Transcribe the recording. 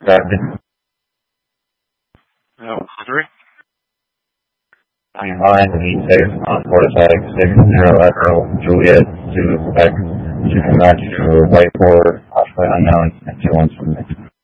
Captain. Oh, 3. On your line, need 6 on Fortescue, 6-0 Echo, Juliet, 2 Quebec, 2 Max, 2 White 4, possibly unknown, and 2 1 from